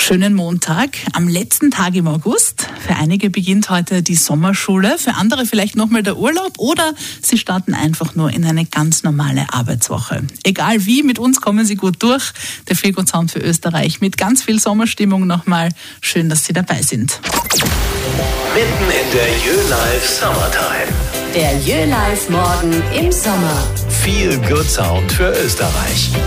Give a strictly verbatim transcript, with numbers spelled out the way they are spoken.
Schönen Montag, am letzten Tag im August. Für einige beginnt heute die Sommerschule, für andere vielleicht nochmal der Urlaub oder sie starten einfach nur in eine ganz normale Arbeitswoche. Egal wie, mit uns kommen Sie gut durch. Der Feel Good Sound für Österreich mit ganz viel Sommerstimmung nochmal. Schön, dass Sie dabei sind. Mitten in der Jö-Live Summertime. Der Jö-Live Morgen im Sommer. Feel Good Sound für Österreich.